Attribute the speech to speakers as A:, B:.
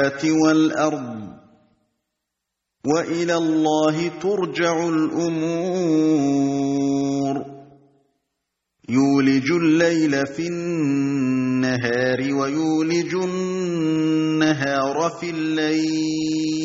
A: وَالْأَرْضِ وَإِلَى اللَّهِ تُرْجَعُ الْأُمُورُ يُولِجُ اللَّيْلَ فِي النَّهَارِ وَيُولِجُ النَّهَارَ فِي اللَّيْلِ